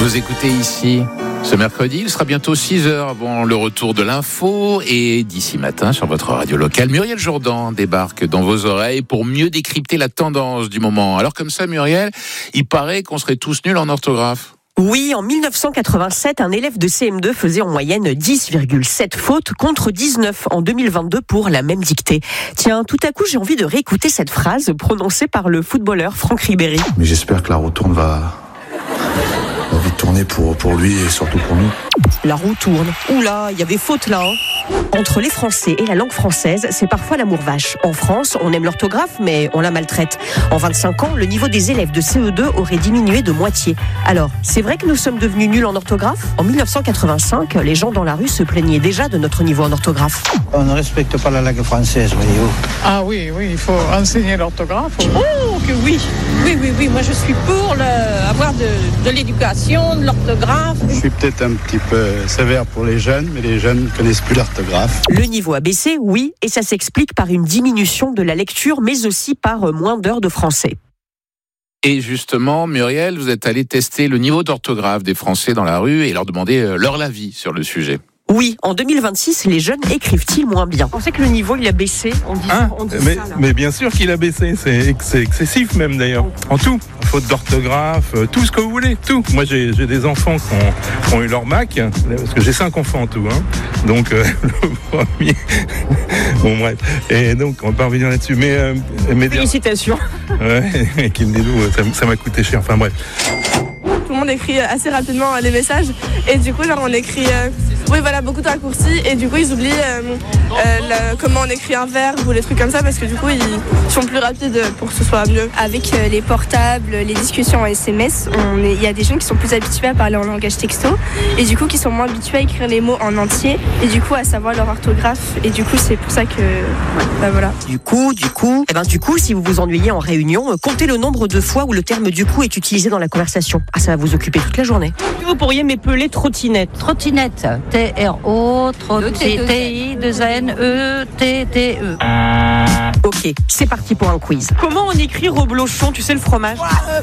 Vous écoutez ici ce mercredi, il sera bientôt 6h avant le retour de l'info et d'ici matin sur votre radio locale, Muriel Jourdan débarque dans vos oreilles pour mieux décrypter la tendance du moment. Alors comme ça Muriel, il paraît qu'on serait tous nuls en orthographe. Oui, en 1987, un élève de CM2 faisait en moyenne 10,7 fautes contre 19 en 2022 pour la même dictée. Tiens, tout à coup, j'ai envie de réécouter cette phrase prononcée par le footballeur Franck Ribéry. Mais j'espère que la roue tourne va vite tourner pour lui et surtout pour nous. La roue tourne. Oula, il y avait faute là. Entre les Français et la langue française, c'est parfois l'amour vache. En France, on aime l'orthographe, mais on la maltraite. En 25 ans, le niveau des élèves de CE2 aurait diminué de moitié. Alors, c'est vrai que nous sommes devenus nuls en orthographe ? En 1985, les gens dans la rue se plaignaient déjà de notre niveau en orthographe. On ne respecte pas la langue française, voyez-vous. Ah oui, il faut enseigner l'orthographe. Oh, que oui. Oui, moi je suis pour avoir de l'éducation, de l'orthographe. Je suis peut-être un petit peu sévère pour les jeunes, mais les jeunes ne connaissent plus l'orthographe. Le niveau a baissé, oui, et ça s'explique par une diminution de la lecture, mais aussi par moins d'heures de français. Et justement, Muriel, vous êtes allé tester le niveau d'orthographe des Français dans la rue et leur demander leur avis sur le sujet. Oui, en 2026, les jeunes écrivent-ils moins bien ? On sait que le niveau, il a baissé. On dit ça. Mais bien sûr qu'il a baissé, c'est excessif même d'ailleurs. En tout, faute d'orthographe, tout ce que vous voulez, tout. Moi j'ai des enfants qui ont eu leur bac, parce que j'ai 5 enfants en tout. Donc le premier... Bon bref, et donc on va pas revenir là-dessus. Mais félicitations. Ouais, qui me dit ça m'a coûté cher, enfin bref. Tout le monde écrit assez rapidement les messages et du coup on écrit beaucoup de raccourcis et du coup ils oublient comment on écrit un verbe ou les trucs comme ça parce que du coup ils sont plus rapides pour que ce soit mieux. Avec les portables, les discussions en SMS, il y a des gens qui sont plus habitués à parler en langage texto et du coup qui sont moins habitués à écrire les mots en entier et du coup à savoir leur orthographe et du coup c'est pour ça que voilà. Du coup, si vous vous ennuyez en réunion, comptez le nombre de fois où le terme du coup est utilisé dans la conversation. Ah, ça va vous occuper toute la journée. Vous pourriez m'épeler trottinette. Trottinette. T-R-O, T-I-2-N-E, T-T-E. Ok, c'est parti pour un quiz. Comment on écrit reblochon, tu sais le fromage ?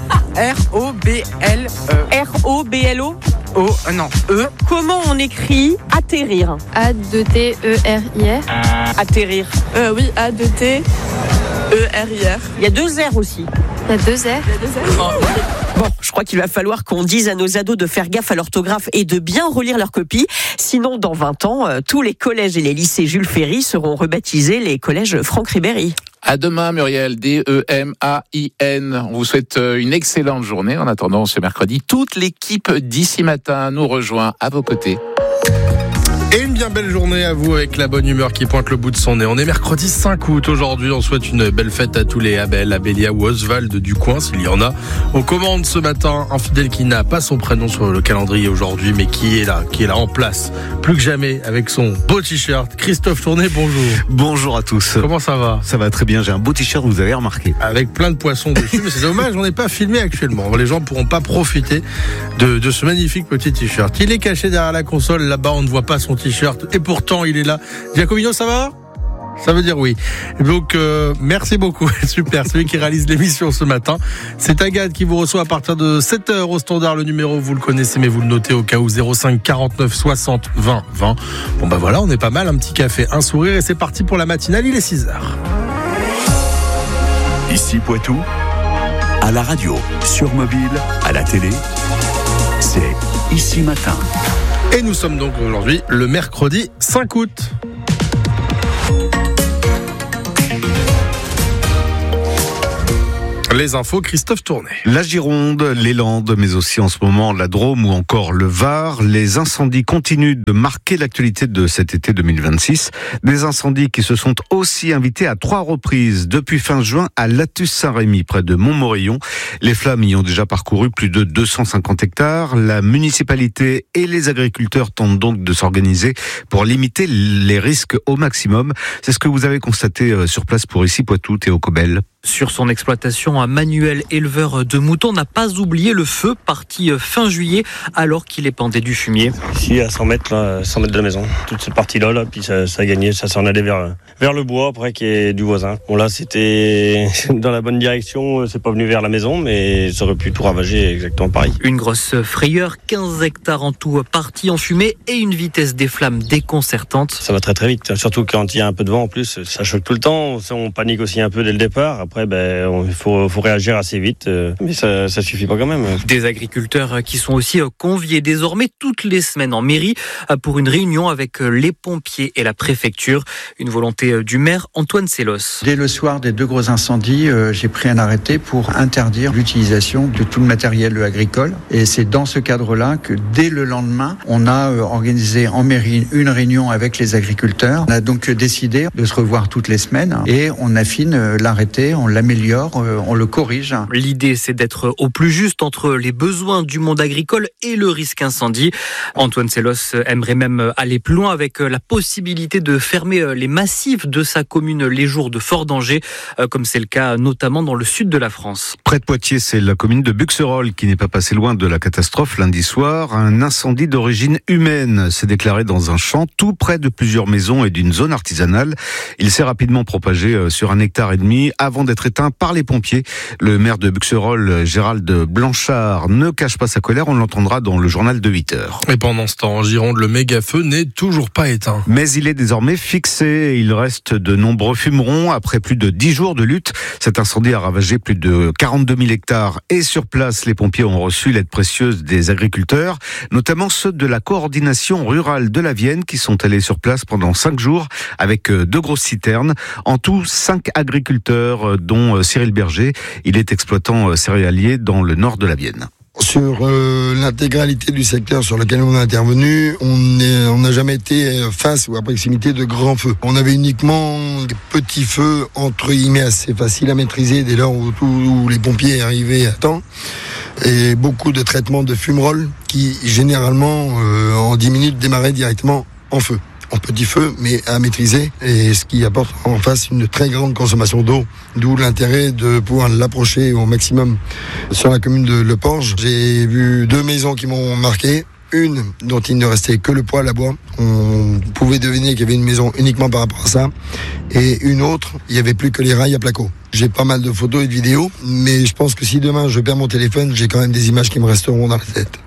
R-O-B-L-E. R-O-B-L-O ? E. Comment on écrit atterrir ? A-2-T-E-R-I-R. Atterrir. Oui, A-2-T-E-R-I-R. Il y a 2 R aussi. Il y a 2 R. Bon, je crois qu'il va falloir qu'on dise à nos ados de faire gaffe à l'orthographe et de bien relire leurs copies. Sinon, dans 20 ans, tous les collèges et les lycées Jules Ferry seront rebaptisés les collèges Franck Ribéry. À demain, Muriel, D-E-M-A-I-N. On vous souhaite une excellente journée. En attendant ce mercredi, toute l'équipe d'ici matin nous rejoint à vos côtés. Et une bien belle journée à vous avec la bonne humeur qui pointe le bout de son nez. On est mercredi 5 août aujourd'hui. On souhaite une belle fête à tous les Abel, Abélia ou Oswald du coin, s'il y en a. On commande ce matin un fidèle qui n'a pas son prénom sur le calendrier aujourd'hui, mais qui est là en place, plus que jamais, avec son beau t-shirt. Christophe Tourné, bonjour. Bonjour à tous. Comment ça va ? Ça va très bien. J'ai un beau t-shirt, vous avez remarqué. Avec plein de poissons dessus, mais c'est dommage, on n'est pas filmé actuellement. Les gens ne pourront pas profiter de ce magnifique petit t-shirt. Il est caché derrière la console. Là-bas, on ne voit pas son t-shirt et pourtant il est là. Giacomino, ça va ? Ça veut dire oui. Donc merci beaucoup, super, celui qui réalise l'émission ce matin. C'est Agathe qui vous reçoit à partir de 7h au standard. Le numéro vous le connaissez mais vous le notez au cas où, 05 49 60 20 20. Bon bah voilà, on est pas mal, un petit café, un sourire et c'est parti pour la matinale, il est 6h. Ici Poitou, à la radio, sur mobile, à la télé, c'est Ici Matin. Et nous sommes donc aujourd'hui le mercredi 5 août. Les infos, Christophe Tourné. La Gironde, les Landes, mais aussi en ce moment la Drôme ou encore le Var. Les incendies continuent de marquer l'actualité de cet été 2026. Des incendies qui se sont aussi invités à 3 reprises depuis fin juin à Latus-Saint-Rémy, près de Montmorillon. Les flammes y ont déjà parcouru plus de 250 hectares. La municipalité et les agriculteurs tentent donc de s'organiser pour limiter les risques au maximum. C'est ce que vous avez constaté sur place pour Ici Poitou, Théo Cobel. Sur son exploitation, un Manuel éleveur de moutons n'a pas oublié le feu parti fin juillet alors qu'il épandait du fumier. Ici à 100 mètres de la maison, toute cette partie-là, puis ça a gagné, ça s'en allait vers le bois après qui est du voisin. Bon là c'était dans la bonne direction, c'est pas venu vers la maison, mais ça aurait pu tout ravager exactement pareil. Une grosse frayeur, 15 hectares en tout partis en fumée et une vitesse des flammes déconcertante. Ça va très très vite, surtout quand il y a un peu de vent en plus, ça choque tout le temps, on panique aussi un peu dès le départ. Après il faut réagir assez vite, mais ça suffit pas quand même. Des agriculteurs qui sont aussi conviés désormais toutes les semaines en mairie pour une réunion avec les pompiers et la préfecture. Une volonté du maire Antoine Sellos. Dès le soir des 2 gros incendies, j'ai pris un arrêté pour interdire l'utilisation de tout le matériel agricole. Et c'est dans ce cadre-là que dès le lendemain, on a organisé en mairie une réunion avec les agriculteurs. On a donc décidé de se revoir toutes les semaines et on affine l'arrêté, on l'améliore, on le corrige. L'idée, c'est d'être au plus juste entre les besoins du monde agricole et le risque incendie. Antoine Sellos aimerait même aller plus loin avec la possibilité de fermer les massifs de sa commune les jours de fort danger, comme c'est le cas notamment dans le sud de la France. Près de Poitiers, c'est la commune de Buxerolles qui n'est pas passée loin de la catastrophe lundi soir. Un incendie d'origine humaine s'est déclaré dans un champ tout près de plusieurs maisons et d'une zone artisanale. Il s'est rapidement propagé sur 1,5 hectare avant d'être éteint par les pompiers. Le maire de Buxerolles, Gérald Blanchard, ne cache pas sa colère. On l'entendra dans le journal de 8h. Et pendant ce temps, en Gironde, le méga-feu n'est toujours pas éteint. Mais il est désormais fixé. Il reste de nombreux fumerons après plus de 10 jours de lutte. Cet incendie a ravagé plus de 42 000 hectares. Et sur place, les pompiers ont reçu l'aide précieuse des agriculteurs, notamment ceux de la coordination rurale de la Vienne qui sont allés sur place pendant 5 jours avec 2 grosses citernes. En tout, 5 agriculteurs, dont Cyril Berger. Il est exploitant céréalier dans le nord de la Vienne. Sur l'intégralité du secteur sur lequel on a intervenu, on n'a jamais été face ou à proximité de grands feux. On avait uniquement des petits feux, entre guillemets, assez faciles à maîtriser dès lors où les pompiers arrivaient à temps. Et beaucoup de traitements de fumerolles qui, généralement, en 10 minutes, démarraient directement en feu. En petit feu, mais à maîtriser, et ce qui apporte en face une très grande consommation d'eau, d'où l'intérêt de pouvoir l'approcher au maximum sur la commune de Le Porge. J'ai vu 2 maisons qui m'ont marqué, une dont il ne restait que le poêle à bois, on pouvait deviner qu'il y avait une maison uniquement par rapport à ça, et une autre, il n'y avait plus que les rails à placo. J'ai pas mal de photos et de vidéos, mais je pense que si demain je perds mon téléphone, j'ai quand même des images qui me resteront dans la tête.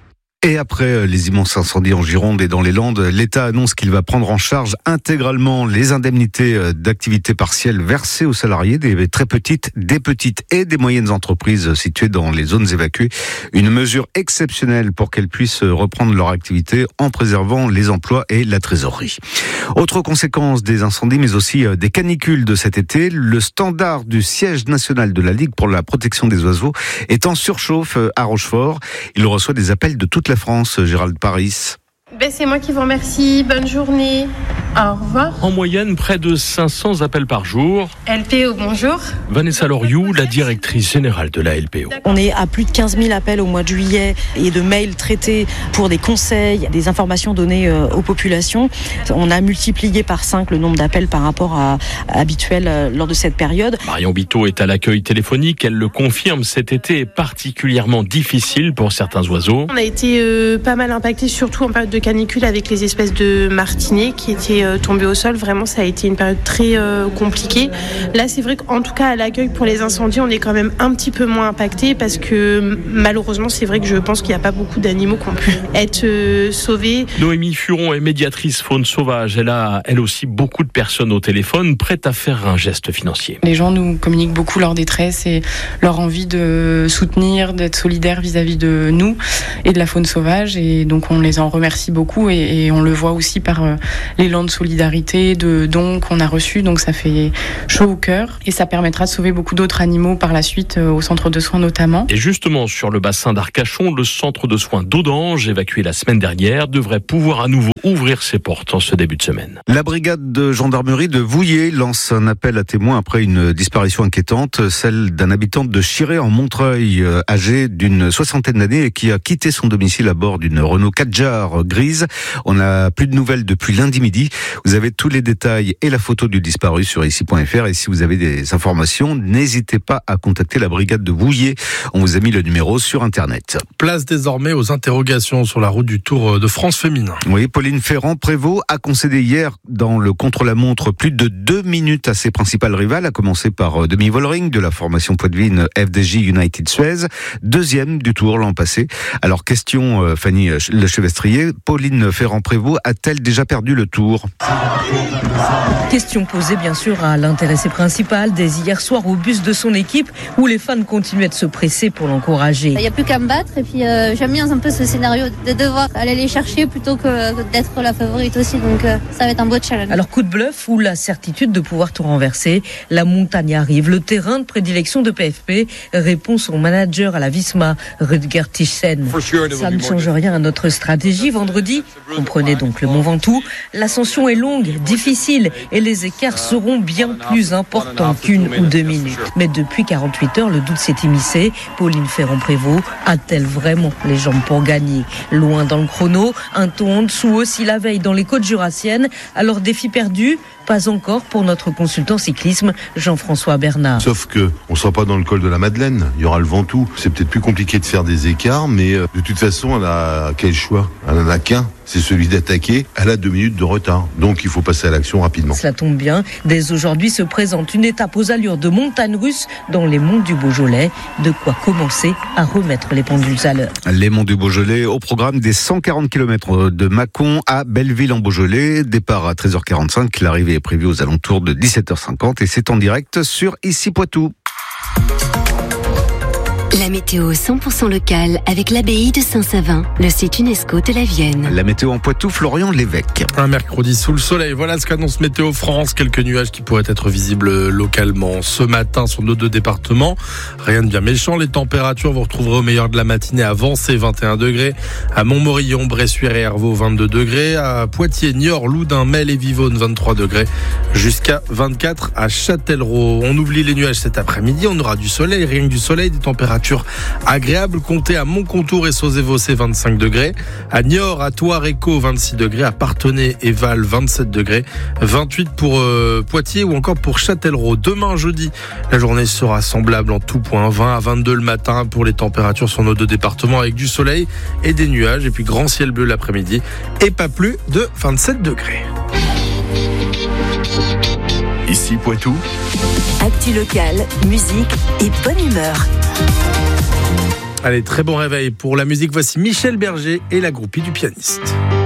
Et après les immenses incendies en Gironde et dans les Landes, l'État annonce qu'il va prendre en charge intégralement les indemnités d'activité partielle versées aux salariés des très petites, des petites et des moyennes entreprises situées dans les zones évacuées. Une mesure exceptionnelle pour qu'elles puissent reprendre leur activité en préservant les emplois et la trésorerie. Autre conséquence des incendies, mais aussi des canicules de cet été, le standard du siège national de la Ligue pour la protection des oiseaux est en surchauffe à Rochefort. Il reçoit des appels de toute la France, Gérald Paris. C'est moi qui vous remercie. Bonne journée. Au revoir. En moyenne, près de 500 appels par jour. LPO, bonjour. Vanessa Loriou, la directrice générale de la LPO. On est à plus de 15 000 appels au mois de juillet et de mails traités pour des conseils, des informations données aux populations. On a multiplié par 5 le nombre d'appels par rapport à habituel lors de cette période. Marion Biteau est à l'accueil téléphonique. Elle le confirme, cet été est particulièrement difficile pour certains oiseaux. On a été pas mal impactés, surtout en période de canicule avec les espèces de martinets qui étaient tombés au sol. Vraiment, ça a été une période très compliquée. Là, c'est vrai qu'en tout cas, à l'accueil pour les incendies, on est quand même un petit peu moins impacté parce que malheureusement, c'est vrai que je pense qu'il n'y a pas beaucoup d'animaux qui ont pu être sauvés. Noémie Furon est médiatrice faune sauvage. Elle a, elle aussi, beaucoup de personnes au téléphone prêtes à faire un geste financier. Les gens nous communiquent beaucoup leur détresse et leur envie de soutenir, d'être solidaires vis-à-vis de nous et de la faune sauvage. Et donc, on les en remercie beaucoup et on le voit aussi par l'élan de solidarité, de dons qu'on a reçus. Donc ça fait chaud au cœur et ça permettra de sauver beaucoup d'autres animaux par la suite au centre de soins notamment. Et justement, sur le bassin d'Arcachon, le centre de soins d'Audange, évacué la semaine dernière, devrait pouvoir à nouveau ouvrir ses portes en ce début de semaine. La brigade de gendarmerie de Vouillers lance un appel à témoins après une disparition inquiétante, celle d'un habitant de Chiré en Montreuil, âgé d'une 60aine d'années et qui a quitté son domicile à bord d'une Renault Kadjar grise prise. On n'a plus de nouvelles depuis lundi midi. Vous avez tous les détails et la photo du disparu sur ici.fr. Et si vous avez des informations, n'hésitez pas à contacter la brigade de Bouillé. On vous a mis le numéro sur Internet. Place désormais aux interrogations sur la route du Tour de France féminin. Oui, Pauline Ferrand-Prévôt a concédé hier dans le contre-la-montre plus de 2 minutes à ses principales rivales, à commencer par Demi Vollering de la formation poitevine FDJ United Suez, deuxième du Tour l'an passé. Alors question Fanny Lechevestrier, Pauline Ferrand-Prévôt a-t-elle déjà perdu le Tour ? Question posée bien sûr à l'intéressé principal dès hier soir au bus de son équipe où les fans continuaient de se presser pour l'encourager. Il n'y a plus qu'à me battre et puis j'aime bien un peu ce scénario de devoir aller les chercher plutôt que d'être la favorite aussi, donc ça va être un beau challenge. Alors coup de bluff ou la certitude de pouvoir tout renverser, la montagne arrive, le terrain de prédilection de PFP, répond son manager à la Visma, Rutger Thyssen. Ça ne change rien à notre stratégie. Vendredi, comprenez donc le Mont Ventoux, l'ascension est longue, difficile et les écarts seront bien plus importants qu'1 ou 2 minutes. Mais depuis 48 heures, le doute s'est immiscé. Pauline Ferrand-Prévôt a-t-elle vraiment les jambes pour gagner ? Loin dans le chrono, un ton en dessous aussi la veille dans les côtes jurassiennes. Alors défi perdu ? Pas encore pour notre consultant cyclisme Jean-François Bernard. Sauf que on sera pas dans le col de la Madeleine, il y aura le Ventoux. C'est peut-être plus compliqué de faire des écarts, mais de toute façon, elle a quel choix ? Elle en a qu'un, c'est celui d'attaquer. Elle a 2 minutes de retard, donc il faut passer à l'action rapidement. Cela tombe bien, dès aujourd'hui se présente une étape aux allures de montagne russe dans les monts du Beaujolais. De quoi commencer à remettre les pendules à l'heure. Les monts du Beaujolais au programme des 140 km de Mâcon à Belleville en Beaujolais. Départ à 13h45, l'arrivée est prévue aux alentours de 17h50 et c'est en direct sur Ici Poitou. La météo 100% locale avec l'abbaye de Saint-Savin, le site UNESCO de la Vienne. La météo en Poitou, Florian Lévesque. Un mercredi sous le soleil, voilà ce qu'annonce Météo France. Quelques nuages qui pourraient être visibles localement ce matin sur nos 2 départements. Rien de bien méchant, les températures vous retrouverez au meilleur de la matinée à Vancé 21 degrés, à Montmorillon, Bressuire et Hervaux 22 degrés, à Poitiers, Niort, Loudun, Mel et Vivonne 23 degrés, jusqu'à 24 à Châtellerault. On oublie les nuages cet après-midi, on aura du soleil, rien que du soleil, des températures agréable. Comptez à Montcontour et Sauzé-Vaucé 25 degrés, à Niort, à Thouars-Écault 26 degrés, à Parthenay et Val 27 degrés, 28 pour Poitiers ou encore pour Châtellerault. Demain jeudi, la journée sera semblable en tout point, 20 à 22 le matin pour les températures sur nos 2 départements avec du soleil et des nuages et puis grand ciel bleu l'après-midi et pas plus de 27 degrés. Ici Poitou. Actu locale, musique et bonne humeur. Allez, très bon réveil pour la musique. Voici Michel Berger et la groupie du pianiste.